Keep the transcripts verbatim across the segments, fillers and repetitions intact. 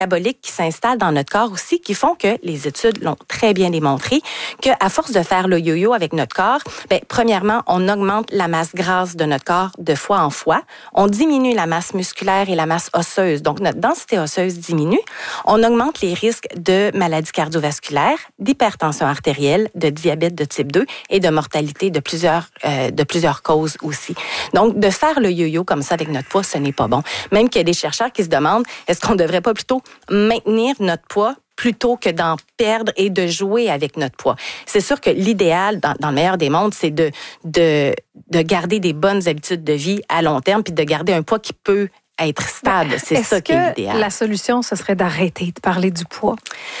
métaboliques qui s'installent dans notre corps aussi, qui font que les études l'ont très bien démontré, qu'à force de faire le yo-yo avec notre corps, bien, premièrement, on augmente la masse grasse de notre corps de fois en fois. On diminue la masse musculaire et la masse osseuse. Donc, notre densité osseuse diminue. On augmente les risques de maladies cardiovasculaires, d'hypertension artérielle, de diabète de type deux et de mortalité de plusieurs, euh, de plusieurs causes aussi. Donc, de faire le yo-yo comme ça avec notre poids, ce n'est pas bon. Même qu'il y a des chercheurs qui se demandent, est-ce qu'on ne devrait pas plutôt maintenir notre poids plutôt que d'en perdre et de jouer avec notre poids. C'est sûr que l'idéal, dans, dans le meilleur des mondes, c'est de, de, de garder des bonnes habitudes de vie à long terme puis de garder un poids qui peut être stable. C'est Est-ce ça qui est l'idéal. La solution, ce serait d'arrêter de parler du poids?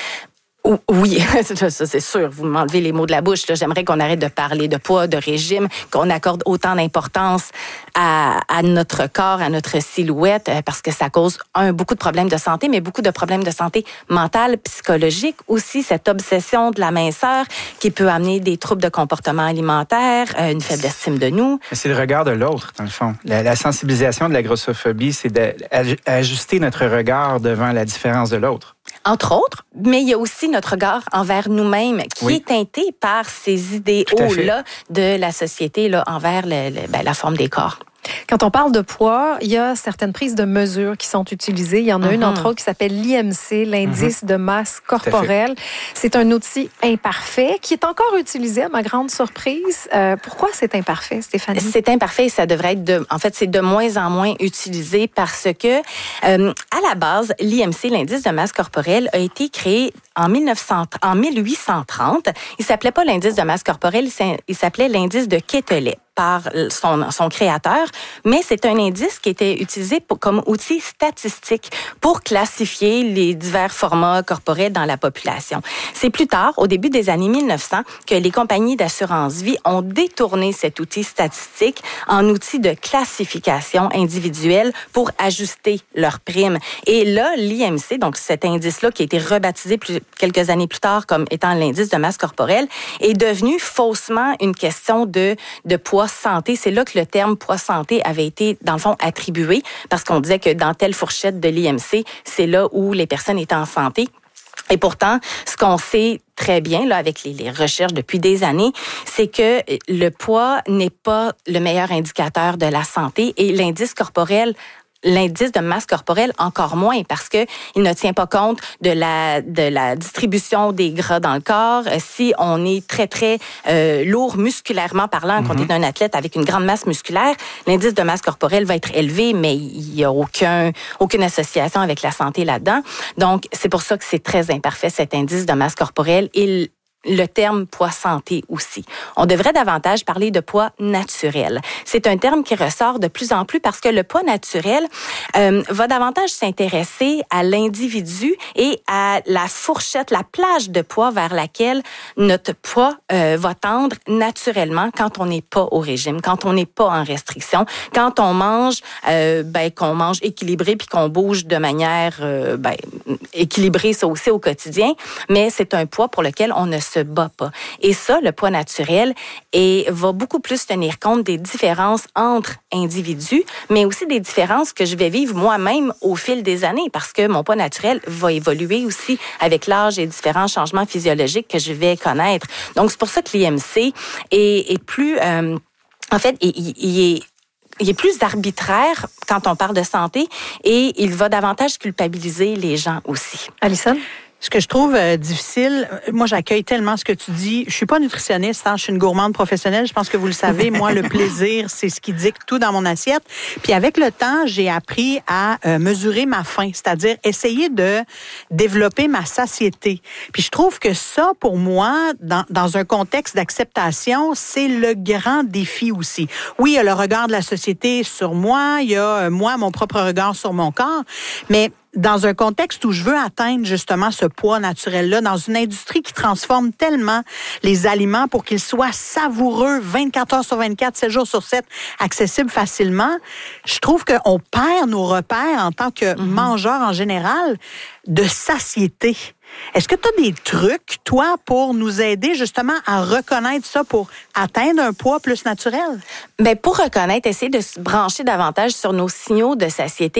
Oui, ça c'est sûr. Vous m'enlevez les mots de la bouche. Là. J'aimerais qu'on arrête de parler de poids, de régime, qu'on accorde autant d'importance à, à notre corps, à notre silhouette, parce que ça cause, un, beaucoup de problèmes de santé, mais beaucoup de problèmes de santé mentale, psychologique. Aussi, cette obsession de la minceur qui peut amener des troubles de comportement alimentaire, une faible estime de nous. C'est le regard de l'autre, dans le fond. La, la sensibilisation de la grossophobie, c'est d'ajuster notre regard devant la différence de l'autre. Entre autres, mais il y a aussi notre regard envers nous-mêmes qui oui. est teinté par ces idéaux-là de la société là, envers le, le, ben, la forme des corps. Quand on parle de poids, il y a certaines prises de mesures qui sont utilisées. Il y en a uh-huh. une, entre autres, qui s'appelle l'I M C, l'indice uh-huh. de masse corporelle. C'est un outil imparfait qui est encore utilisé, à ma grande surprise. Euh, pourquoi c'est imparfait, Stéphanie? C'est imparfait et ça devrait être, de, en fait, c'est de moins en moins utilisé parce que, euh, à la base, l'I M C, l'indice de masse corporelle, a été créé en, mille neuf cents, en mille huit cent trente. Il s'appelait pas l'indice de masse corporelle, il s'appelait l'indice de Quetelet par son, son créateur, mais c'est un indice qui était utilisé pour, comme outil statistique pour classifier les divers formats corporels dans la population. C'est plus tard, au début des années mille neuf cents, que les compagnies d'assurance-vie ont détourné cet outil statistique en outil de classification individuelle pour ajuster leurs primes. Et là, l'I M C, donc cet indice-là qui a été rebaptisé plus, quelques années plus tard comme étant l'indice de masse corporelle, est devenu faussement une question de, de poids santé. C'est là que le terme poids santé avait été, dans le fond, attribué parce qu'on disait que dans telle fourchette de l'I M C, c'est là où les personnes étaient en santé. Et pourtant, ce qu'on sait très bien là avec les, les recherches depuis des années, c'est que le poids n'est pas le meilleur indicateur de la santé et l'indice corporel l'indice de masse corporelle encore moins parce que il ne tient pas compte de la de la distribution des gras dans le corps. Si on est très très euh, lourd musculairement parlant, mm-hmm. qu'on est un athlète avec une grande masse musculaire, l'indice de masse corporelle va être élevé, mais il y a aucun aucune association avec la santé là-dedans. Donc c'est pour ça que c'est très imparfait cet indice de masse corporelle et le terme poids santé aussi. On devrait davantage parler de poids naturel. C'est un terme qui ressort de plus en plus parce que le poids naturel euh, va davantage s'intéresser à l'individu et à la fourchette, la plage de poids vers laquelle notre poids euh, va tendre naturellement quand on n'est pas au régime, quand on n'est pas en restriction, quand on mange, euh, ben qu'on mange équilibré puis qu'on bouge de manière euh, ben, équilibrée, ça aussi au quotidien. Mais c'est un poids pour lequel on ne se bat pas. Et ça, le poids naturel, et va beaucoup plus tenir compte des différences entre individus, mais aussi des différences que je vais vivre moi-même au fil des années, parce que mon poids naturel va évoluer aussi avec l'âge et différents changements physiologiques que je vais connaître. Donc, c'est pour ça que l'I M C est, est plus... Euh, en fait, il, il est... Il est plus arbitraire quand on parle de santé et il va davantage culpabiliser les gens aussi. Alison? Ce que je trouve euh, difficile, moi j'accueille tellement ce que tu dis. Je suis pas nutritionniste, hein, je suis une gourmande professionnelle. Je pense que vous le savez. Moi, le plaisir, c'est ce qui dicte tout dans mon assiette. Puis avec le temps, j'ai appris à euh, mesurer ma faim, c'est-à-dire essayer de développer ma satiété. Puis je trouve que ça, pour moi, dans, dans un contexte d'acceptation, c'est le grand défi aussi. Oui, il y a le regard de la société sur moi, il y a euh, moi, mon propre regard sur mon corps, mais dans un contexte où je veux atteindre justement ce poids naturel-là, dans une industrie qui transforme tellement les aliments pour qu'ils soient savoureux vingt-quatre heures sur vingt-quatre, sept jours sur sept, accessibles facilement, je trouve qu'on perd nos repères en tant que mm-hmm. mangeur en général de satiété. Est-ce que tu as des trucs, toi, pour nous aider justement à reconnaître ça pour atteindre un poids plus naturel? Bien, pour reconnaître, essayer de se brancher davantage sur nos signaux de satiété.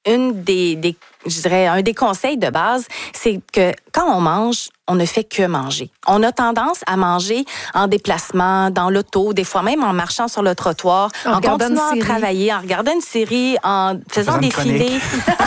une des, des je dirais, un des conseils de base, c'est que quand on mange, on ne fait que manger. On a tendance à manger en déplacement, dans l'auto, des fois même en marchant sur le trottoir, en, en continuant à travailler, en regardant une série, en faisant défiler,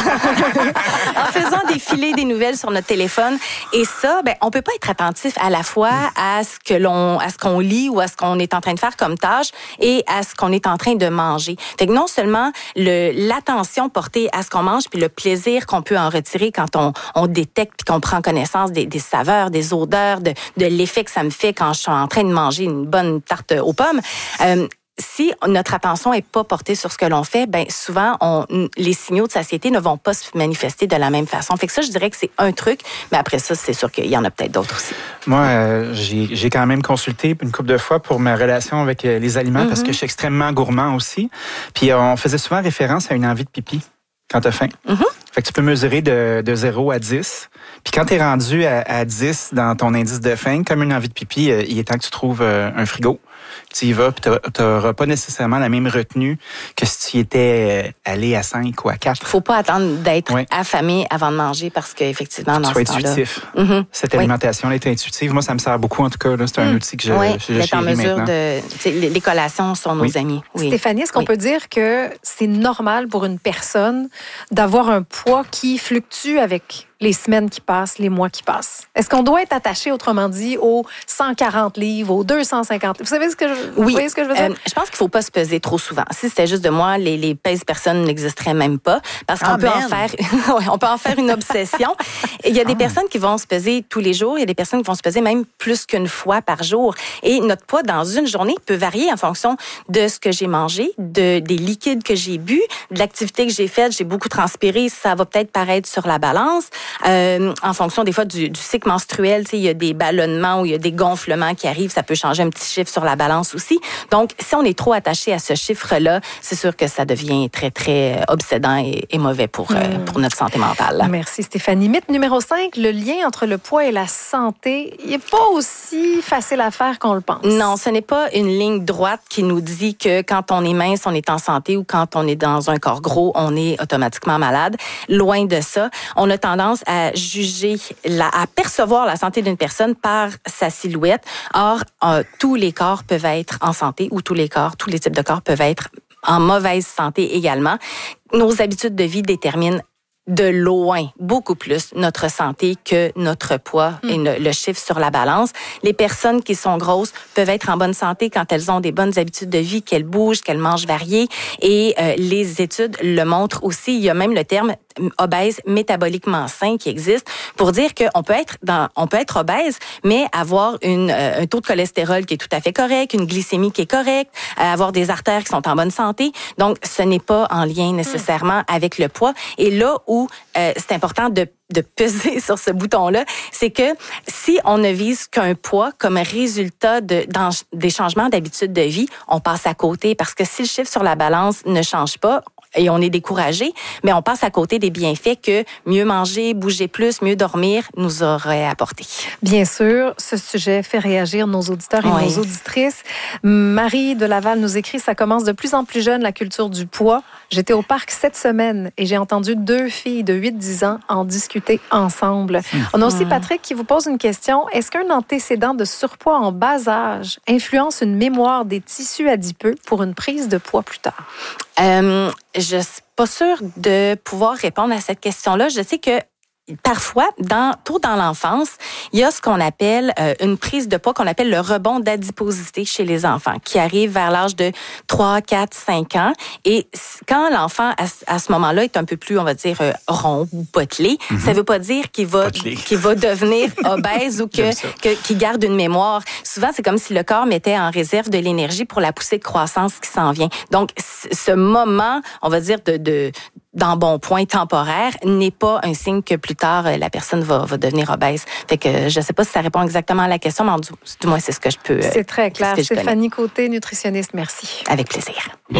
en faisant défiler des nouvelles sur notre téléphone. Et ça, ben, on peut pas être attentif à la fois à ce que l'on, à ce qu'on lit ou à ce qu'on est en train de faire comme tâche et à ce qu'on est en train de manger. Fait que non seulement le, l'attention portée à ce qu'on mange puis le plaisir qu'on peut en retirer quand on, on détecte puis qu'on prend connaissance des, des saveurs, des odeurs, de, de l'effet que ça me fait quand je suis en train de manger une bonne tarte aux pommes. Euh, si notre attention est pas portée sur ce que l'on fait, ben souvent on, les signaux de satiété ne vont pas se manifester de la même façon. Fait que ça, je dirais que c'est un truc, mais après ça, c'est sûr qu'il y en a peut-être d'autres aussi. Moi, euh, j'ai, j'ai quand même consulté une couple de fois pour ma relation avec les aliments mm-hmm. parce que je suis extrêmement gourmand aussi. Puis on faisait souvent référence à une envie de pipi quand t'as faim. Mm-hmm. Fait que tu peux mesurer de, de zéro à dix. Puis quand tu es rendu à, à dix dans ton indice de faim, comme une envie de pipi, euh, il est temps que tu trouves euh, un frigo. Tu y vas, puis tu n'auras pas nécessairement la même retenue que si tu y étais allé à cinq ou à quatre. Il ne faut pas attendre d'être oui. affamé avant de manger parce qu'effectivement, dans ce temps-là... intuitif. Mm-hmm. Cette oui. alimentation-là est intuitive. Moi, ça me sert beaucoup, en tout cas. Là, c'est un mm. outil que je, oui, je, je chéris maintenant. En mesure de... Les collations sont nos oui. amis. Oui. Stéphanie, est-ce qu'on oui. peut dire que c'est normal pour une personne d'avoir un poids qui fluctue avec les semaines qui passent, les mois qui passent? Est-ce qu'on doit être attaché, autrement dit, aux cent quarante livres, aux deux cent cinquante livres? Vous savez ce que je, oui. vous voyez ce que je veux dire? Euh, je pense qu'il ne faut pas se peser trop souvent. Si c'était juste de moi, les, les pèse personnes n'existeraient même pas. Parce qu'on ah, peut, en faire, on peut en faire une obsession. Il y a des ah. personnes qui vont se peser tous les jours. Il y a des personnes qui vont se peser même plus qu'une fois par jour. Et notre poids dans une journée peut varier en fonction de ce que j'ai mangé, de, des liquides que j'ai bu, de l'activité que j'ai faite. J'ai beaucoup transpiré. Ça va peut-être paraître sur la balance. Euh, en fonction des fois du, du cycle menstruel, tu sais, il y a des ballonnements ou il y a des gonflements qui arrivent, ça peut changer un petit chiffre sur la balance aussi. Donc, si on est trop attaché à ce chiffre-là, c'est sûr que ça devient très, très obsédant et, et mauvais pour, mmh. euh, pour notre santé mentale. Merci Stéphanie. Mythe numéro cinq, le lien entre le poids et la santé, il n'est pas aussi facile à faire qu'on le pense. Non, ce n'est pas une ligne droite qui nous dit que quand on est mince, on est en santé ou quand on est dans un corps gros, on est automatiquement malade. Loin de ça. On a tendance à juger, la, à percevoir la santé d'une personne par sa silhouette. Or, euh, tous les corps peuvent être en santé ou tous les corps, tous les types de corps peuvent être en mauvaise santé également. Nos habitudes de vie déterminent de loin, beaucoup plus, notre santé que notre poids mm. et le, le chiffre sur la balance. Les personnes qui sont grosses peuvent être en bonne santé quand elles ont des bonnes habitudes de vie, qu'elles bougent, qu'elles mangent varié. Et euh, les études le montrent aussi. Il y a même le terme obèse métaboliquement sain qui existe pour dire qu'on peut être dans, on peut être obèse, mais avoir une, euh, un taux de cholestérol qui est tout à fait correct, une glycémie qui est correcte, euh, avoir des artères qui sont en bonne santé. Donc, ce n'est pas en lien nécessairement mm. avec le poids. Et là où euh, c'est important de de peser sur ce bouton-là, c'est que si on ne vise qu'un poids comme résultat de, dans, des changements d'habitude de vie, on passe à côté parce que si le chiffre sur la balance ne change pas, et on est découragé, mais on passe à côté des bienfaits que mieux manger, bouger plus, mieux dormir nous aurait apporté. Bien sûr, ce sujet fait réagir nos auditeurs et oui. nos auditrices. Marie de Laval nous écrit, ça commence de plus en plus jeune, la culture du poids. J'étais au parc cette semaine et j'ai entendu deux filles de huit dix ans en discuter ensemble. Mmh. On a aussi Patrick qui vous pose une question. Est-ce qu'un antécédent de surpoids en bas âge influence une mémoire des tissus adipeux pour une prise de poids plus tard? Euh, je ne suis pas sûre de pouvoir répondre à cette question-là. Je sais que parfois, dans, tôt dans l'enfance, il y a ce qu'on appelle euh, une prise de poids, qu'on appelle le rebond d'adiposité chez les enfants, qui arrive vers l'âge de trois, quatre, cinq ans. Et quand l'enfant, à, à ce moment-là, est un peu plus, on va dire, euh, rond ou potelé, mm-hmm. ça ne veut pas dire qu'il va, qu'il va devenir obèse ou que, que, qu'il garde une mémoire. Souvent, c'est comme si le corps mettait en réserve de l'énergie pour la poussée de croissance qui s'en vient. Donc, ce moment, on va dire, de... de d'embonpoint temporaire n'est pas un signe que plus tard, la personne va, va devenir obèse. Fait que je ne sais pas si ça répond exactement à la question, mais du, du moins, c'est ce que je peux... C'est très clair. Stéphanie Côté, nutritionniste, merci. Avec plaisir.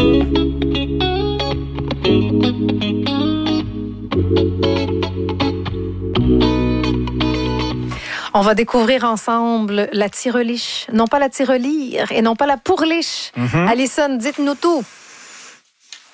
On va découvrir ensemble la tireliche. Non pas la tirelire et non pas la pourliche. Mm-hmm. Alison, dites-nous tout.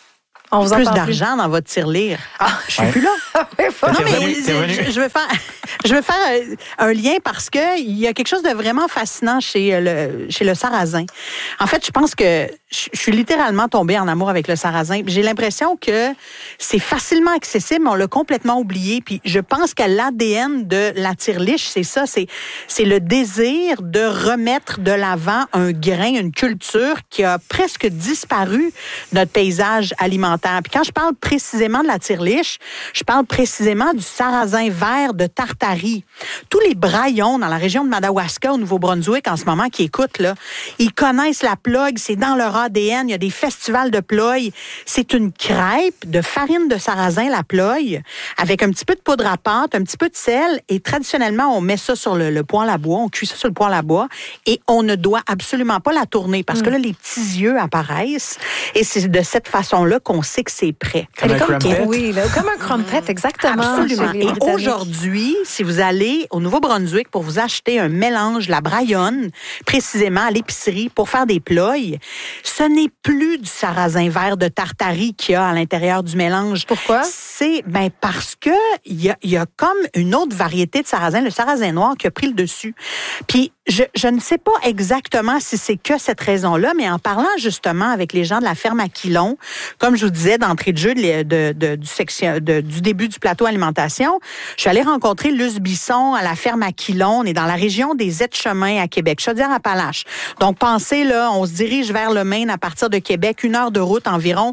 On vous plus entend d'argent plus. dans votre tirelire. Ah, je suis ouais. plus là. Oui, Non, T'es mais revenu, t'es revenu. je, je veux faire, je veux faire un lien parce que il y a quelque chose de vraiment fascinant chez le, chez le sarrasin. En fait, je pense que je, je suis littéralement tombée en amour avec le sarrasin. J'ai l'impression que c'est facilement accessible, mais on l'a complètement oublié. Puis je pense que l'A D N de la tire-liche, c'est ça, c'est, c'est le désir de remettre de l'avant un grain, une culture qui a presque disparu de notre paysage alimentaire. Puis quand je parle précisément de la tire-liche, je parle précisément du sarrasin vert de Tartarie. Tous les braillons dans la région de Madawaska, au Nouveau-Brunswick, en ce moment, qui écoutent, là, ils connaissent la plogue, c'est dans leur A D N, il y a des festivals de plogue. C'est une crêpe de farine de sarrasin, la plogue, avec un petit peu de poudre à pâte, un petit peu de sel, et traditionnellement, on met ça sur le, le poêle à bois, on cuit ça sur le poêle à bois, et on ne doit absolument pas la tourner, parce que là, les petits yeux apparaissent, et c'est de cette façon-là qu'on sait que c'est prêt. Comme un crumpet. Oui, là, comme un crumpet, exactement. Absolument. chez les Et Britanniques. aujourd'hui, si vous allez au Nouveau-Brunswick pour vous acheter un mélange, la braillonne, précisément à l'épicerie, pour faire des ploys, ce n'est plus du sarrasin vert de Tartarie qu'il y a à l'intérieur du mélange. Pourquoi? C'est ben parce que il y a, y a comme une autre variété de sarrasin, le sarrasin noir, qui a pris le dessus. Puis je, je ne sais pas exactement si c'est que cette raison-là, mais en parlant justement avec les gens de la ferme à Quilon, comme je vous disais d'entrée de jeu de, de, de, du, section, de, du début du plateau alimentation, je suis allée rencontrer Luce Bisson à la ferme à Quilon. On est dans la région des Aides-Chemins à Québec, Chaudière-Appalaches. Donc pensez là, on se dirige vers le Maine à partir de Québec, une heure de route environ.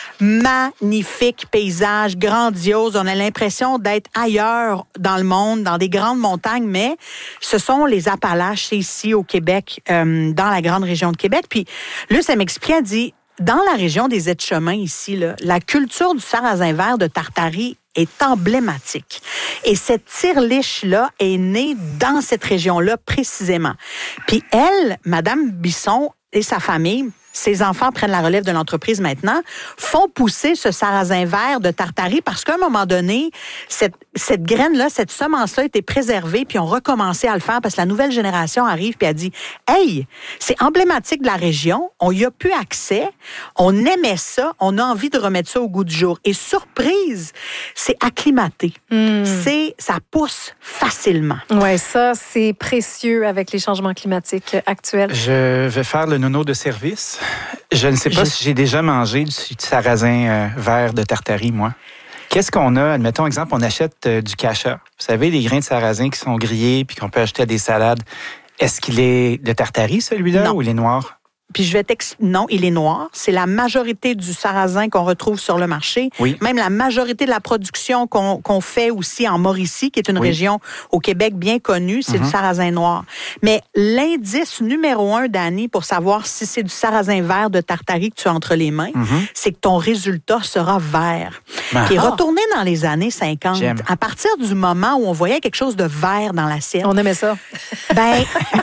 Magnifique paysage, grandiose. On a l'impression d'être ailleurs dans le monde, dans des grandes montagnes, mais ce sont les Appalaches, c'est ici au Québec, euh, dans la grande région de Québec. Puis Luce, elle m'expliquait, elle dit, dans la région des Aides-Chemins ici, là, la culture du sarrasin vert de Tartarie est emblématique. Et cette tire-liche-là est née dans cette région-là précisément. Puis elle, Madame Bisson et sa famille, ses enfants prennent la relève de l'entreprise maintenant, font pousser ce sarrasin vert de Tartarie parce qu'à un moment donné, cette, cette graine-là, cette semence-là a été préservée, puis on recommencé à le faire parce que la nouvelle génération arrive puis a dit « Hey, c'est emblématique de la région, on y a plus accès, on aimait ça, on a envie de remettre ça au goût du jour. » Et surprise, c'est acclimaté. Mm. C'est, ça pousse facilement. Oui, ça, c'est précieux avec les changements climatiques actuels. Je vais faire le nono de service. Je ne sais pas je... si j'ai déjà mangé du sarrasin euh, vert de Tartarie, moi. Qu'est-ce qu'on a? Admettons, exemple, on achète euh, du cacha. Vous savez, les grains de sarrasin qui sont grillés puis qu'on peut acheter à des salades. Est-ce qu'il est de Tartarie, celui-là, non. ou il est noir? Puis je vais t'ex... Non, il est noir. C'est la majorité du sarrasin qu'on retrouve sur le marché. Oui. Même la majorité de la production qu'on, qu'on fait aussi en Mauricie, qui est une oui. région au Québec bien connue, c'est mm-hmm. du sarrasin noir. Mais l'indice numéro un, Dani, pour savoir si c'est du sarrasin vert de Tartarie que tu as entre les mains, mm-hmm. c'est que ton résultat sera vert. Ah. Puis retourné dans les années cinquante, J'aime. à partir du moment où on voyait quelque chose de vert dans l'assiette. On aimait ça. Ben,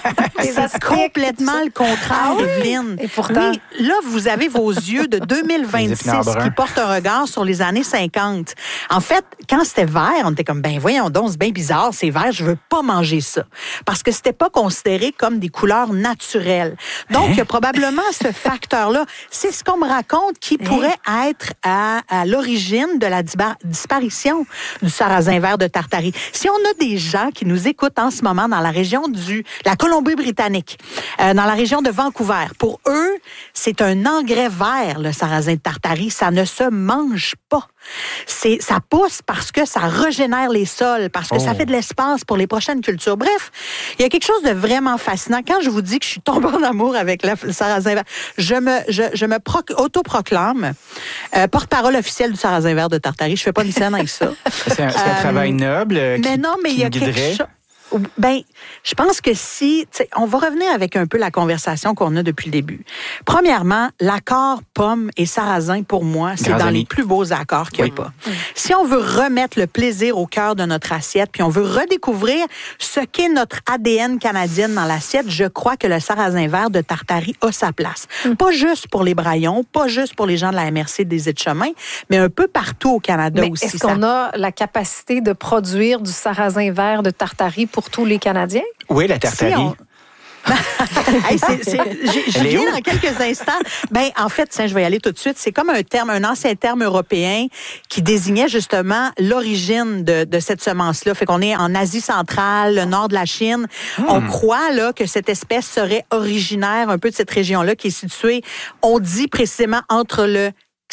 c'est complètement le contraire, ah, Evelyne. Et pourtant, oui, là, vous avez vos yeux de deux mille vingt-six qui portent un regard sur les années cinquante. En fait, quand c'était vert, on était comme, ben voyons donc, c'est bien bizarre, c'est vert, je veux pas manger ça. Parce que c'était pas considéré comme des couleurs naturelles. Donc, il hein? y a probablement ce facteur-là. C'est ce qu'on me raconte qui hein? pourrait être à, à l'origine de la diba- disparition du sarrasin vert de Tartarie. Si on a des gens qui nous écoutent en ce moment dans la région du la Colombie-Britannique, euh, dans la région de Vancouver, pour eux, c'est un engrais vert, le sarrasin de Tartarie. Ça ne se mange pas. C'est, ça pousse parce que ça régénère les sols, parce que oh. ça fait de l'espace pour les prochaines cultures. Bref, il y a quelque chose de vraiment fascinant. Quand je vous dis que je suis tombée en amour avec le sarrasin vert, je me, je, je me pro- autoproclame euh, porte-parole officielle du sarrasin vert de Tartarie. Je fais pas une scène avec ça. C'est un, c'est un euh, travail noble. Euh, mais qui, non, mais qui il y a guiderait. quelque chose. Ben, je pense que si, on va revenir avec un peu la conversation qu'on a depuis le début. Premièrement, l'accord pomme et sarrasin, pour moi, c'est Grand dans ami. les plus beaux accords qu'il n'y a oui. pas. Oui. Si on veut remettre le plaisir au cœur de notre assiette, puis on veut redécouvrir ce qu'est notre A D N canadienne dans l'assiette, je crois que le sarrasin vert de Tartarie a sa place. Mm. Pas juste pour les braillons, pas juste pour les gens de la M R C des Aides-Chemins, mais un peu partout au Canada mais aussi. Est-ce qu'on a la capacité de produire du sarrasin vert de Tartarie pour tous les Canadiens? Oui, la Tartarie. Si on... hey, c'est, c'est, je Elle est viens où? dans quelques instants. Ben, en fait, tiens, je vais y aller tout de suite. C'est comme un terme, un ancien terme européen qui désignait justement l'origine de, de cette semence-là. Fait qu'on est en Asie centrale, le nord de la Chine. Hmm. On croit là que cette espèce serait originaire un peu de cette région-là qui est située, on dit précisément entre le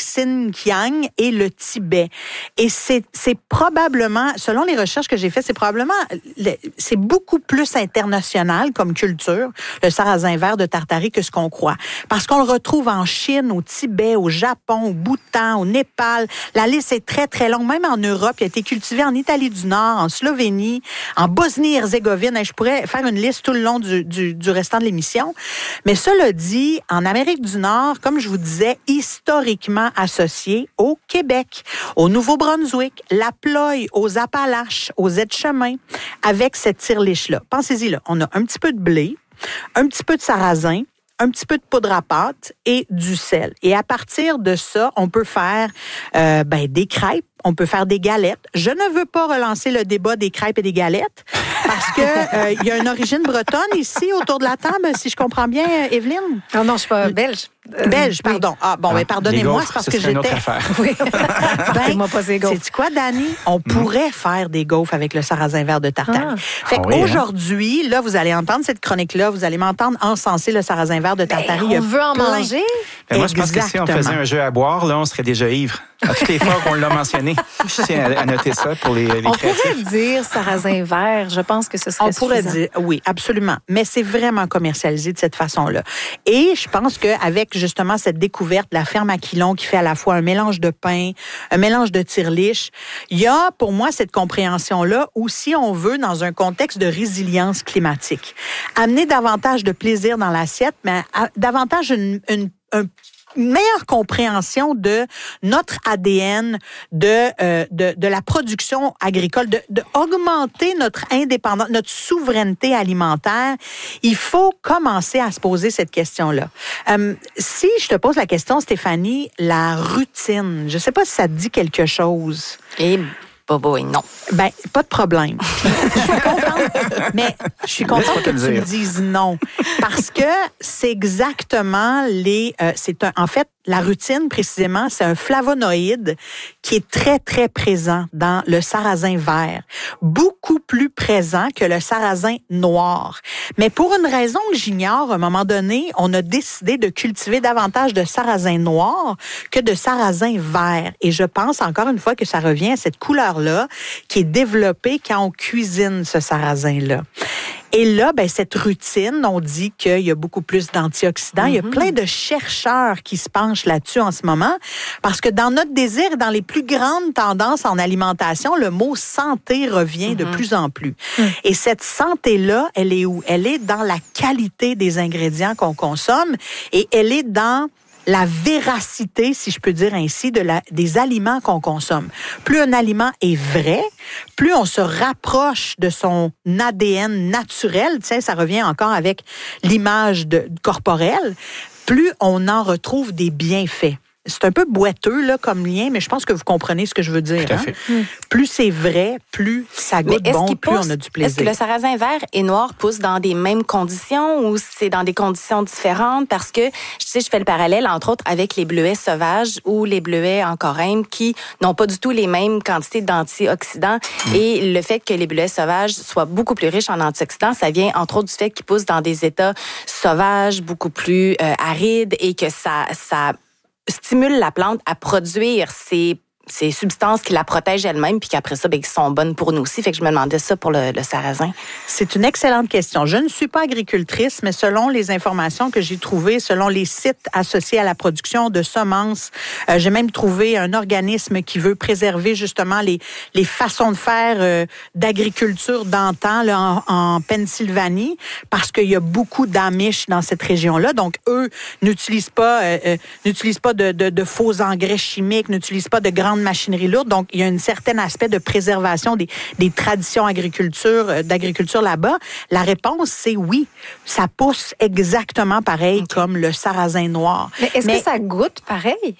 Xinjiang et le Tibet. Et c'est, c'est probablement, selon les recherches que j'ai faites, c'est probablement, c'est beaucoup plus international comme culture, le sarrasin vert de Tartarie, que ce qu'on croit. Parce qu'on le retrouve en Chine, au Tibet, au Japon, au Bhoutan, au Népal. La liste est très, très longue. Même en Europe, il a été cultivé en Italie du Nord, en Slovénie, en Bosnie-Herzégovine. Je pourrais faire une liste tout le long du, du, du restant de l'émission. Mais cela dit, en Amérique du Nord, comme je vous disais, historiquement, associés au Québec, au Nouveau-Brunswick, la Ploye, aux Appalaches, aux Aides-Chemins, avec cette tire-liche-là. Pensez-y, là, on a un petit peu de blé, un petit peu de sarrasin, un petit peu de poudre à pâte et du sel. Et à partir de ça, on peut faire euh, ben, des crêpes, on peut faire des galettes. Je ne veux pas relancer le débat des crêpes et des galettes parce que euh, il y a une origine bretonne ici autour de la table, si je comprends bien, Evelyne. Non, non, je suis pas belge. Euh, belge, pardon. Ah bon, ah, ben pardonnez-moi, c'est parce que j'étais. Une autre affaire. Oui. Ben, pas ces gaufres. C'est quoi, Dani? On mm. pourrait faire des gaufres avec le sarrasin vert de Tartarie. Ah. Fait ah qu'aujourd'hui, oui, hein? Là, vous allez entendre cette chronique-là, vous allez m'entendre encenser le sarrasin vert de Tartarie. Ben, on veut en plein. manger. Ben, moi, je pense que si on faisait un jeu à boire, là, on serait déjà ivre. À toutes les fois qu'on l'a mentionné, je tiens à noter ça pour les, les on créatifs. On pourrait dire sarrasin vert, je pense que ce serait On pourrait suffisant. dire, oui, absolument. Mais c'est vraiment commercialisé de cette façon-là. Et je pense qu'avec justement cette découverte de la ferme Aquilon qui fait à la fois un mélange de pain, un mélange de tire-liche, il y a pour moi cette compréhension-là où, si on veut, dans un contexte de résilience climatique, amener davantage de plaisir dans l'assiette, mais davantage une, une, un une meilleure compréhension de notre A D N, de euh, de, de la production agricole, de, de augmenter notre indépendance, notre souveraineté alimentaire, il faut commencer à se poser cette question-là. Euh, si je te pose la question, Stéphanie, la routine, je ne sais pas si ça te dit quelque chose. Et Bobo, et non. Ben, pas de problème. Je suis contente, mais je suis contente que tu me dises non. Parce que c'est exactement les... Euh, c'est un, en fait, la routine, précisément, c'est un flavonoïde qui est très, très présent dans le sarrasin vert. Beaucoup plus présent que le sarrasin noir. Mais pour une raison que j'ignore, à un moment donné, on a décidé de cultiver davantage de sarrasin noir que de sarrasin vert. Et je pense, encore une fois, que ça revient à cette couleur-là qui est développée quand on cuisine ce sarrasin-là. Et là, ben, cette routine, on dit qu'il y a beaucoup plus d'antioxydants. Mm-hmm. Il y a plein de chercheurs qui se penchent là-dessus en ce moment, parce que dans notre désir et dans les plus grandes tendances en alimentation, le mot santé revient mm-hmm. de plus en plus. Mm. Et cette santé-là, elle est où? Elle est dans la qualité des ingrédients qu'on consomme et elle est dans la véracité, si je peux dire ainsi, de la, des aliments qu'on consomme. Plus un aliment est vrai, plus on se rapproche de son A D N naturel, tu sais, ça revient encore avec l'image de, corporelle, plus on en retrouve des bienfaits. C'est un peu boiteux là, comme lien, mais je pense que vous comprenez ce que je veux dire. Tout à fait. Hein? Plus c'est vrai, plus ça goûte bon, plus pousse, on a du plaisir. Est-ce que le sarrasin vert et noir pousse dans des mêmes conditions ou c'est dans des conditions différentes? Parce que, je sais, je fais le parallèle, entre autres, avec les bleuets sauvages ou les bleuets en corail qui n'ont pas du tout les mêmes quantités d'antioxydants. Mmh. Et le fait que les bleuets sauvages soient beaucoup plus riches en antioxydants, ça vient, entre autres, du fait qu'ils poussent dans des états sauvages, beaucoup plus euh, arides et que ça... ça stimule la plante à produire ces, ces substances qui la protègent elle-même, puis qu'après ça, ben, qui sont bonnes pour nous aussi. Fait que je me demandais ça pour le, le sarrasin. C'est une excellente question. Je ne suis pas agricultrice, mais selon les informations que j'ai trouvées, selon les sites associés à la production de semences, euh, j'ai même trouvé un organisme qui veut préserver justement les, les façons de faire euh, d'agriculture d'antan là, en, en Pennsylvanie, parce qu'il y a beaucoup d'Amish dans cette région-là. Donc, eux n'utilisent pas, euh, euh, n'utilisent pas de, de, de faux engrais chimiques, n'utilisent pas de grandes machinerie lourde. Donc, il y a un certain aspect de préservation des, des traditions agriculture, d'agriculture là-bas. La réponse, c'est oui. Ça pousse exactement pareil okay. comme le sarrasin noir. Mais est-ce Mais que ça goûte pareil?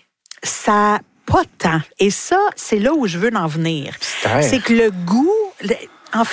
Ça, pas tant. Et ça, c'est là où je veux en venir. C'est, c'est que le goût... En fait,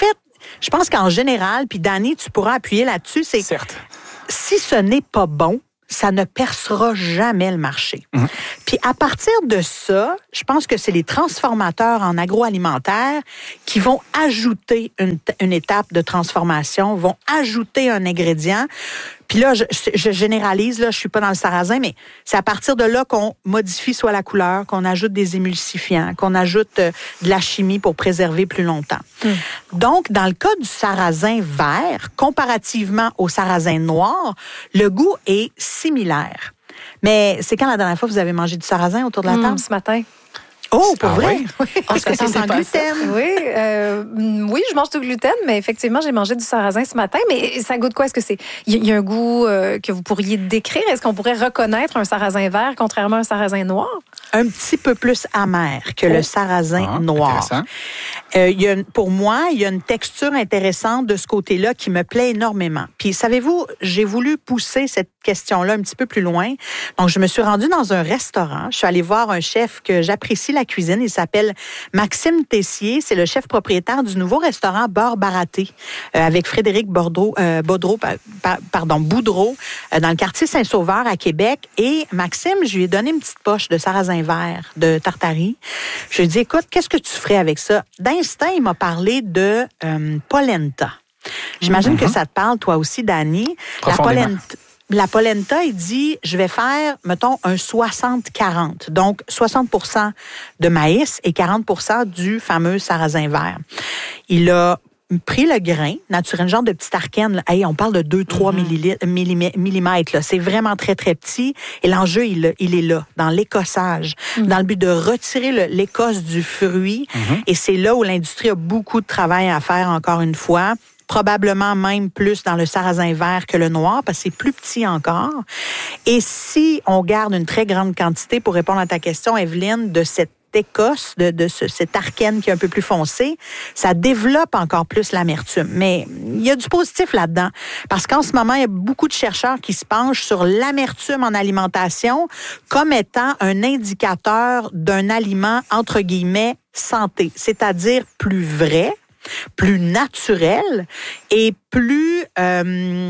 je pense qu'en général, puis Dani, tu pourras appuyer là-dessus, c'est Certes. si ce n'est pas bon, ça ne percera jamais le marché. Mmh. Puis à partir de ça, je pense que c'est les transformateurs en agroalimentaire qui vont ajouter une, une étape de transformation, vont ajouter un ingrédient. Puis là, je, je généralise, là, je suis pas dans le sarrasin, mais c'est à partir de là qu'on modifie soit la couleur, qu'on ajoute des émulsifiants, qu'on ajoute euh, de la chimie pour préserver plus longtemps. Mm. Donc, dans le cas du sarrasin vert, comparativement au sarrasin noir, le goût est similaire. Mais c'est quand la dernière fois que vous avez mangé du sarrasin autour de la table? Mm, ce matin. Oh, pour ah vrai? Oui? Est-ce que c'est sans gluten? Oui, euh, oui, je mange du gluten, mais effectivement, j'ai mangé du sarrasin ce matin. Mais ça goûte quoi? Est-ce que c'est... Il y a un goût euh, que vous pourriez décrire? Est-ce qu'on pourrait reconnaître un sarrasin vert contrairement à un sarrasin noir? Un petit peu plus amer que oh. le sarrasin ah, noir. Euh, il y a, pour moi, il y a une texture intéressante de ce côté-là qui me plaît énormément. Puis, savez-vous, j'ai voulu pousser cette question-là un petit peu plus loin. Donc, je me suis rendue dans un restaurant. Je suis allée voir un chef que j'apprécie la cuisine. Il s'appelle Maxime Tessier. C'est le chef propriétaire du nouveau restaurant Beurre Baraté euh, avec Frédéric Bordeaux, euh, Baudreau, pa, pardon, Boudreau euh, dans le quartier Saint-Sauveur à Québec. Et Maxime, je lui ai donné une petite poche de sarrasin vert de Tartarie. Je lui ai dit, écoute, qu'est-ce que tu ferais avec ça? D'instinct, il m'a parlé de euh, polenta. J'imagine mm-hmm. que ça te parle, toi aussi, Dani. La polenta. La polenta, il dit, je vais faire, mettons, un soixante quarante. Donc, soixante pour cent de maïs et quarante pour cent du fameux sarrasin vert. Il a pris le grain, naturel, genre de petit arcane. Là. Hey, on parle de deux à trois mm-hmm. millimètres. Là. C'est vraiment très, très petit. Et l'enjeu, il, il est là, dans l'écossage, mm-hmm. dans le but de retirer le, l'écosse du fruit. Mm-hmm. Et c'est là où l'industrie a beaucoup de travail à faire, encore une fois. Probablement même plus dans le sarrasin vert que le noir, parce que c'est plus petit encore. Et si on garde une très grande quantité, pour répondre à ta question, Evelyne, de cette écosse, de, de ce, cet arcane qui est un peu plus foncé, ça développe encore plus l'amertume. Mais il y a du positif là-dedans, parce qu'en ce moment, il y a beaucoup de chercheurs qui se penchent sur l'amertume en alimentation comme étant un indicateur d'un aliment, entre guillemets, santé, c'est-à-dire plus vrai, plus naturel et plus euh,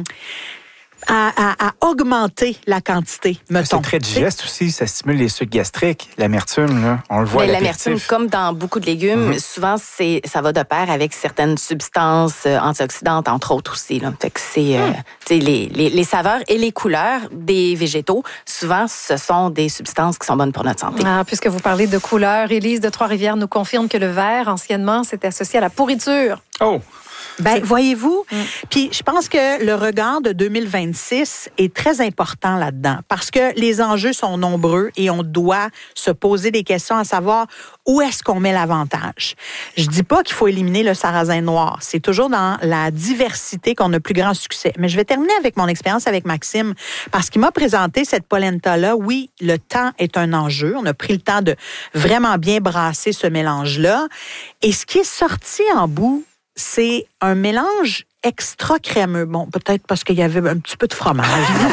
à, à, à augmenter la quantité, mettons. C'est très digeste aussi, ça stimule les sucs gastriques. L'amertume, là, on le voit à l'apéritif. L'amertume, comme dans beaucoup de légumes, mm-hmm. souvent, c'est, ça va de pair avec certaines substances euh, antioxydantes, entre autres aussi. Là. Fait que c'est mm. euh, les, les, les saveurs et les couleurs des végétaux, souvent, ce sont des substances qui sont bonnes pour notre santé. Ah, puisque vous parlez de couleurs, Élise de Trois-Rivières nous confirme que le vert, anciennement, c'était associé à la pourriture. Oh! Ben, voyez-vous, mm. puis je pense que le regard de deux mille vingt-six est très important là-dedans parce que les enjeux sont nombreux et on doit se poser des questions à savoir où est-ce qu'on met l'avantage. Je dis pas qu'il faut éliminer le sarrasin noir. C'est toujours dans la diversité qu'on a plus grand succès. Mais je vais terminer avec mon expérience avec Maxime parce qu'il m'a présenté cette polenta-là. Oui, le temps est un enjeu. On a pris le temps de vraiment bien brasser ce mélange-là. Et ce qui est sorti en bout, c'est un mélange extra crémeux. Bon, peut-être parce qu'il y avait un petit peu de fromage.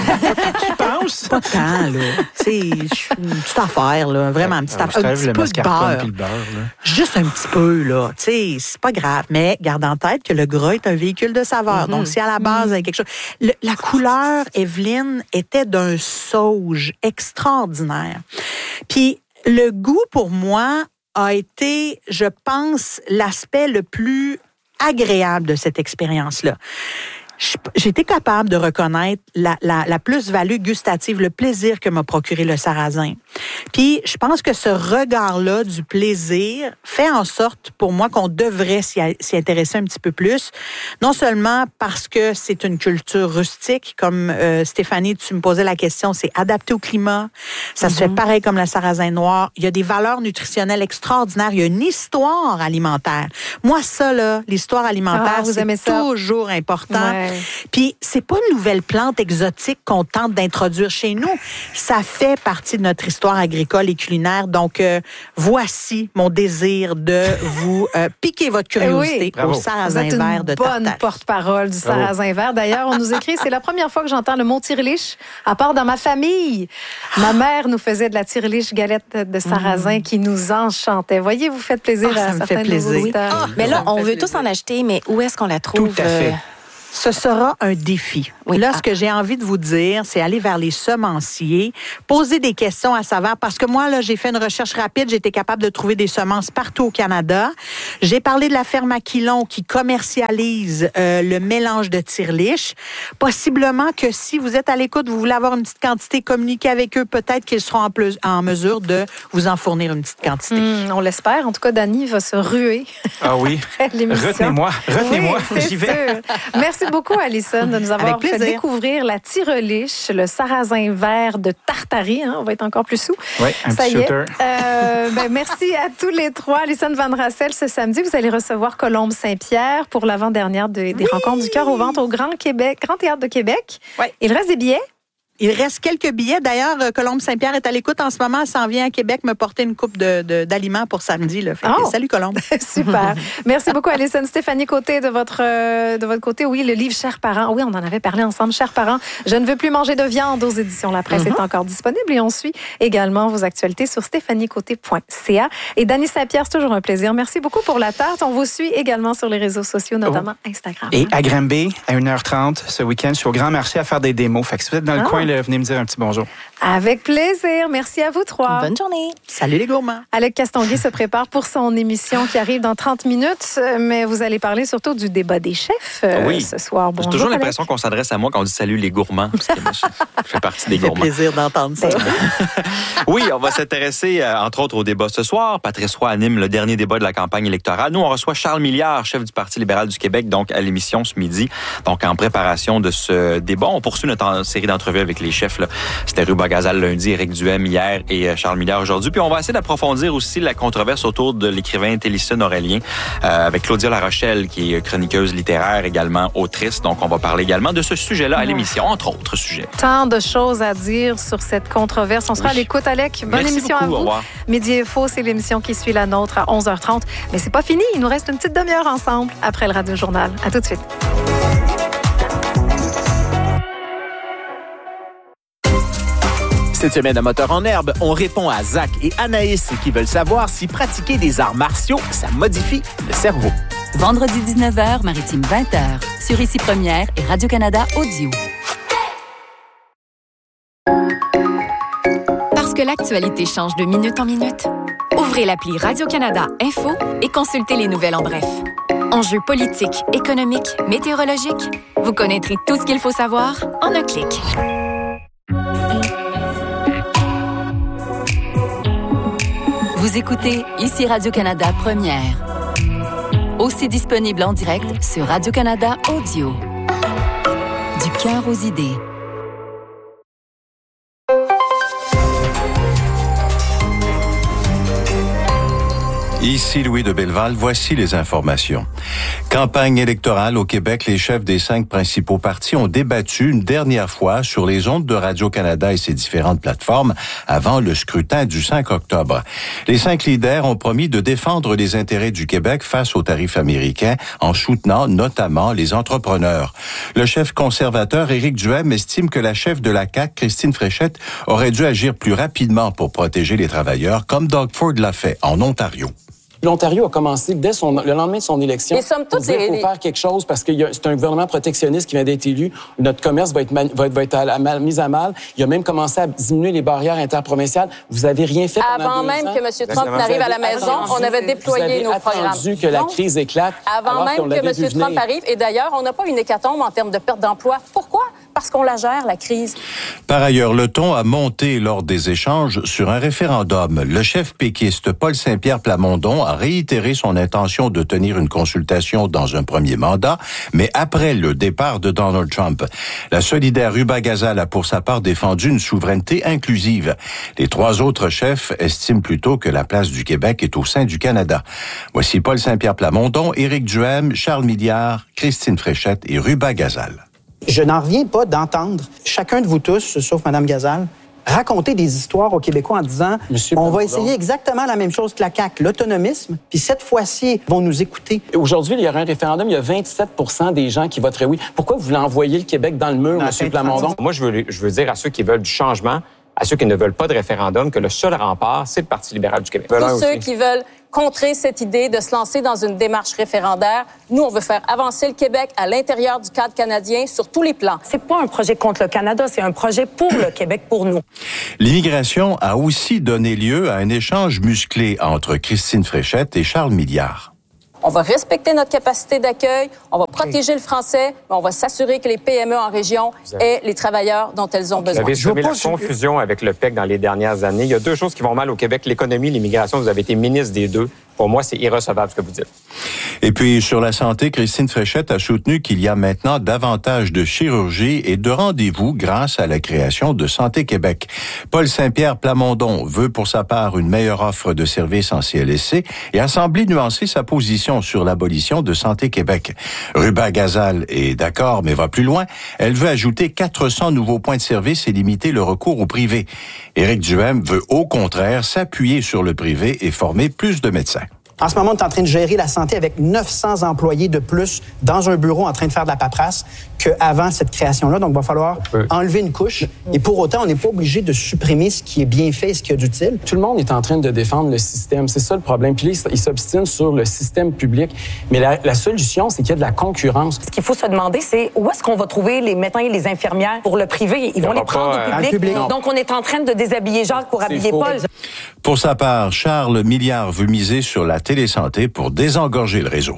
Tu penses? Pas tant, là. C'est une petite affaire, là. Vraiment, une petite affaire. Un petit peu de beurre. beurre Juste un petit peu, là. Tu sais, c'est pas grave. Mais garde en tête que le gras est un véhicule de saveur. Mm-hmm. Donc, si à la base, il y a quelque chose... Le, la couleur, Evelyne, était d'un sauge extraordinaire. Puis, le goût, pour moi, a été, je pense, l'aspect le plus agréable de cette expérience-là. J'ai été capable de reconnaître la, la, la plus-value gustative, le plaisir que m'a procuré le sarrasin. Puis, je pense que ce regard-là du plaisir fait en sorte, pour moi, qu'on devrait s'y, s'y intéresser un petit peu plus. Non seulement parce que c'est une culture rustique, comme euh, Stéphanie, tu me posais la question, c'est adapté au climat. Ça mm-hmm. se fait pareil comme le sarrasin noir. Il y a des valeurs nutritionnelles extraordinaires. Il y a une histoire alimentaire. Moi, ça, là, l'histoire alimentaire, ah, c'est toujours important. Ouais. Ouais. Puis c'est pas une nouvelle plante exotique qu'on tente d'introduire chez nous. Ça fait partie de notre histoire agricole et culinaire. Donc, euh, voici mon désir de vous euh, piquer votre curiosité oui. au sarrasin vert de Tartarie. Bonne porte-parole du sarrasin vert. D'ailleurs, on nous écrit, c'est la première fois que j'entends le mot tirliche, à part dans ma famille. Ma mère nous faisait de la tirliche galette de sarrasin mmh. qui nous enchantait. Voyez, vous faites plaisir oh, à certains de vos auditeurs. Mais là, on veut tous en acheter, mais où est-ce qu'on la trouve? Tout à fait. Ce sera un défi. Oui. Là, ah. ce que j'ai envie de vous dire, c'est aller vers les semenciers, poser des questions à savoir, parce que moi, là, j'ai fait une recherche rapide, j'ai été capable de trouver des semences partout au Canada. J'ai parlé de la ferme Aquilon qui commercialise euh, le mélange de tirliche. Possiblement que si vous êtes à l'écoute, vous voulez avoir une petite quantité, communiquer avec eux, peut-être qu'ils seront en, plus, en mesure de vous en fournir une petite quantité. Mmh, on l'espère. En tout cas, Dany va se ruer. Ah oui. Retenez-moi. Retenez-moi. Oui, J'y vais. Sûr. Merci beaucoup, Alison, de nous avoir fait découvrir la tireliche, le sarrasin vert de Tartarie. Hein, on va être encore plus sous. Oui, un Ça petit y est. shooter. Euh, ben, merci à tous les trois. Alison Van Rassel, ce samedi, vous allez recevoir Colombe Saint-Pierre pour l'avant-dernière de, des oui. rencontres du cœur au ventre au Grand Québec, Grand Théâtre de Québec. Oui. Il reste des billets. Il reste quelques billets. D'ailleurs, Colombe Saint-Pierre est à l'écoute en ce moment. Elle s'en vient à Québec me porter une coupe de, de, d'aliments pour samedi. Là. Fait que, oh. Salut, Colombe. Super. Merci beaucoup, Alison. Stéphanie Côté, de votre, euh, de votre côté, oui, le livre Chers parents. Oui, on en avait parlé ensemble. Chers parents, je ne veux plus manger de viande aux éditions La Presse mm-hmm. est encore disponible. Et on suit également vos actualités sur stéphanie côté point c a. Et Dany Saint-Pierre, c'est toujours un plaisir. Merci beaucoup pour la tarte. On vous suit également sur les réseaux sociaux, notamment oh. Instagram. Et à Granby, à une heure trente, ce week-end, je suis au Grand Marché à faire des démos. Fait que si vous êtes dans le ah. coin, là, venez me dire un petit bonjour. Avec plaisir. Merci à vous trois. Bonne journée. Salut les gourmands. Alec Castonguay se prépare pour son émission qui arrive dans trente minutes, mais vous allez parler surtout du débat des chefs euh, oui. ce soir. Bonjour, J'ai toujours Alec. l'impression qu'on s'adresse à moi quand on dit salut les gourmands, parce que moi, je, je fais partie des gourmands. Ça fait gourmands. plaisir d'entendre ça. Oui, on va s'intéresser, euh, entre autres, au débat ce soir. Patrice Roy anime le dernier débat de la campagne électorale. Nous, on reçoit Charles Milliard, chef du Parti libéral du Québec, donc à l'émission ce midi. Donc, en préparation de ce débat, on poursuit notre en- série d'entrevues avec les chefs. Là. C'était Ruba Gazal lundi, Éric Duhem hier et Charles Milliard aujourd'hui. Puis on va essayer d'approfondir aussi la controverse autour de l'écrivain Télissone Aurélien euh, avec Claudia Larochelle, qui est chroniqueuse littéraire, également autrice. Donc, on va parler également de ce sujet-là à l'émission, entre autres sujets. Tant de choses à dire sur cette controverse. On sera oui. à l'écoute, Alec. Bonne Merci émission beaucoup, à vous. Au revoir. Midi et Faux, c'est l'émission qui suit la nôtre à onze heures trente. Mais c'est pas fini. Il nous reste une petite demi-heure ensemble après le Radio Journal. À tout de suite. Cette semaine à Moteur en herbe, on répond à Zach et Anaïs qui veulent savoir si pratiquer des arts martiaux, ça modifie le cerveau. Vendredi dix-neuf heures, Maritime vingt heures, sur Ici Première et Radio-Canada Audio. Parce que l'actualité change de minute en minute, ouvrez l'appli Radio-Canada Info et consultez les nouvelles en bref. Enjeux politiques, économiques, météorologiques, vous connaîtrez tout ce qu'il faut savoir en un clic. Vous écoutez Ici Radio-Canada Première. Aussi disponible en direct sur Radio-Canada Audio. Du cœur aux idées. Ici Louis de Belleval, voici les informations. Campagne électorale au Québec, les chefs des cinq principaux partis ont débattu une dernière fois sur les ondes de Radio-Canada et ses différentes plateformes avant le scrutin du cinq octobre. Les cinq leaders ont promis de défendre les intérêts du Québec face aux tarifs américains en soutenant notamment les entrepreneurs. Le chef conservateur Éric Duhem estime que la chef de la C A Q, Christine Fréchette, aurait dû agir plus rapidement pour protéger les travailleurs, comme Doug Ford l'a fait en Ontario. L'Ontario a commencé dès son, le lendemain de son élection. Et somme toute, il faut faire quelque chose parce que c'est un gouvernement protectionniste qui vient d'être élu. Notre commerce va être, va être, va être à la, à, mis à mal. Il a même commencé à diminuer les barrières interprovinciales. Vous n'avez rien fait pendant Avant deux même ans. que M. Trump n'arrive à la maison, on avait déployé nos programmes. Vous avez attendu que la Donc, crise éclate. Avant même que M. Trump arrive. Et d'ailleurs, on n'a pas une hécatombe en termes de perte d'emploi. Pourquoi? Parce parce qu'on la gère, la crise. Par ailleurs, le ton a monté lors des échanges sur un référendum. Le chef péquiste Paul Saint-Pierre Plamondon a réitéré son intention de tenir une consultation dans un premier mandat, mais après le départ de Donald Trump. La solidaire Ruba Gazal a pour sa part défendu une souveraineté inclusive. Les trois autres chefs estiment plutôt que la place du Québec est au sein du Canada. Voici Paul Saint-Pierre Plamondon, Éric Duhem, Charles Milliard, Christine Fréchette et Ruba Gazal. Je n'en reviens pas d'entendre chacun de vous tous, sauf Mme Gazal, raconter des histoires aux Québécois en disant Monsieur on Plamondon. Va essayer exactement la même chose que la C A Q, l'autonomisme, puis cette fois-ci, ils vont nous écouter. Aujourd'hui, il y aura un référendum, il y a vingt-sept pour cent des gens qui voteraient oui. Pourquoi vous voulez envoyer le Québec dans le mur, dans M. Plamondon? Moi, je veux, je veux dire à ceux qui veulent du changement, à ceux qui ne veulent pas de référendum, que le seul rempart, c'est le Parti libéral du Québec. Tous ceux qui veulent contrer cette idée de se lancer dans une démarche référendaire. Nous, on veut faire avancer le Québec à l'intérieur du cadre canadien sur tous les plans. C'est pas un projet contre le Canada, c'est un projet pour le Québec, pour nous. L'immigration a aussi donné lieu à un échange musclé entre Christine Fréchette et Charles Milliard. On va respecter notre capacité d'accueil, on va protéger le français, mais on va s'assurer que les P M E en région aient les travailleurs dont elles ont besoin. Vous avez semé la confusion avec le P E C dans les dernières années. Il y a deux choses qui vont mal au Québec, l'économie, l'immigration. Vous avez été ministre des deux. Pour moi, c'est irrecevable ce que vous dites. Et puis, sur la santé, Christine Fréchette a soutenu qu'il y a maintenant davantage de chirurgie et de rendez-vous grâce à la création de Santé Québec. Paul Saint-Pierre Plamondon veut pour sa part une meilleure offre de services en C L S C et a semblé nuancer sa position sur l'abolition de Santé Québec. Ruba Gazal est d'accord, mais va plus loin. Elle veut ajouter quatre cents nouveaux points de service et limiter le recours au privé. Éric Duhem veut au contraire s'appuyer sur le privé et former plus de médecins. En ce moment, on est en train de gérer la santé avec neuf cents employés de plus dans un bureau en train de faire de la paperasse qu'avant cette création-là. Donc, il va falloir oui. enlever une couche. Et pour autant, on n'est pas obligé de supprimer ce qui est bien fait et ce qui est d'utile. Tout le monde est en train de défendre le système. C'est ça le problème. Puis là, ils s'obstinent sur le système public. Mais la, la solution, c'est qu'il y a de la concurrence. Ce qu'il faut se demander, c'est où est-ce qu'on va trouver les médecins et les infirmières pour le privé? Ils vont les prendre au public. public. Donc, on est en train de déshabiller Jacques pour habiller faux. Paul. Pour sa part, Charles Milliard veut miser sur la télésanté pour désengorger le réseau.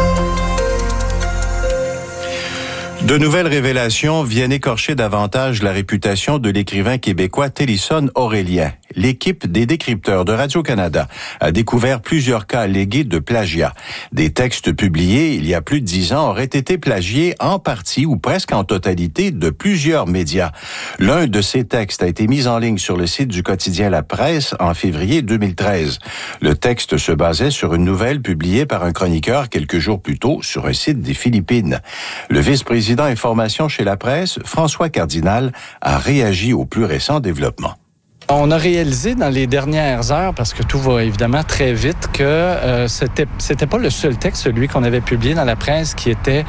De nouvelles révélations viennent écorcher davantage la réputation de l'écrivain québécois Télisson Aurélien. L'équipe des décrypteurs de Radio-Canada a découvert plusieurs cas allégués de plagiat. Des textes publiés il y a plus de dix ans auraient été plagiés en partie ou presque en totalité de plusieurs médias. L'un de ces textes a été mis en ligne sur le site du quotidien La Presse en février deux mille treize. Le texte se basait sur une nouvelle publiée par un chroniqueur quelques jours plus tôt sur un site des Philippines. Le vice-président Information chez La Presse, François Cardinal, a réagi au plus récent développement. On a réalisé dans les dernières heures, parce que tout va évidemment très vite, que euh, c'était c'était pas le seul texte, celui qu'on avait publié dans la presse, qui était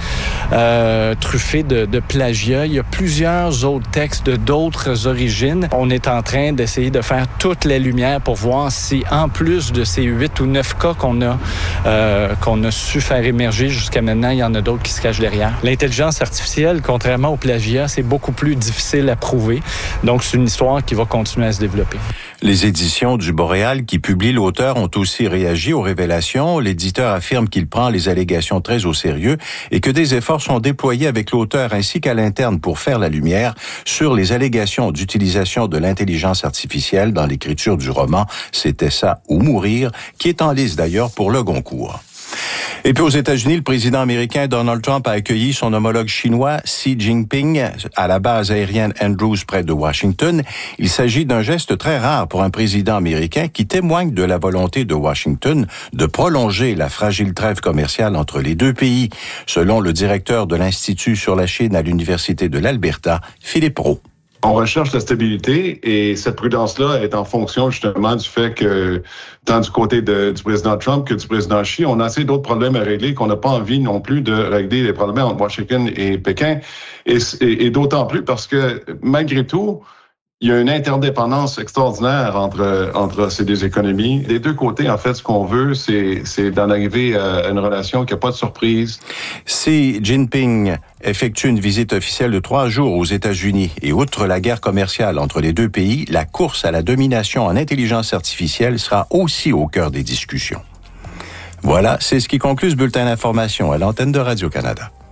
euh, truffé de, de plagiat. Il y a plusieurs autres textes de d'autres origines. On est en train d'essayer de faire toute la lumière pour voir si, en plus de ces huit ou neuf cas qu'on a euh, qu'on a su faire émerger jusqu'à maintenant, il y en a d'autres qui se cachent derrière. L'intelligence artificielle, contrairement au plagiat, c'est beaucoup plus difficile à prouver. Donc, c'est une histoire qui va continuer à se développer. Les éditions du Boréal qui publient l'auteur ont aussi réagi aux révélations. L'éditeur affirme qu'il prend les allégations très au sérieux et que des efforts sont déployés avec l'auteur ainsi qu'à l'interne pour faire la lumière sur les allégations d'utilisation de l'intelligence artificielle dans l'écriture du roman « C'était ça ou mourir » qui est en lice d'ailleurs pour le Goncourt. Et puis aux États-Unis, le président américain Donald Trump a accueilli son homologue chinois Xi Jinping à la base aérienne Andrews près de Washington. Il s'agit d'un geste très rare pour un président américain qui témoigne de la volonté de Washington de prolonger la fragile trêve commerciale entre les deux pays, selon le directeur de l'Institut sur la Chine à l'Université de l'Alberta, Philippe Roux. On recherche la stabilité et cette prudence-là est en fonction justement du fait que, tant du côté de, du président Trump que du président Xi, on a assez d'autres problèmes à régler qu'on n'a pas envie non plus de régler les problèmes entre Washington et Pékin. Et, et, et d'autant plus parce que, malgré tout, il y a une interdépendance extraordinaire entre, entre ces deux économies. Des deux côtés, en fait, ce qu'on veut, c'est, c'est d'en arriver à une relation qui n'a pas de surprise. Xi Jinping effectue une visite officielle de trois jours aux États-Unis et outre la guerre commerciale entre les deux pays, la course à la domination en intelligence artificielle sera aussi au cœur des discussions. Voilà, c'est ce qui conclut ce bulletin d'information à l'antenne de Radio-Canada.